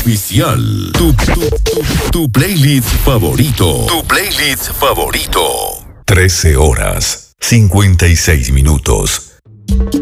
oficial. Tu playlist favorito. Tu playlist favorito. 13 horas, 56 minutos.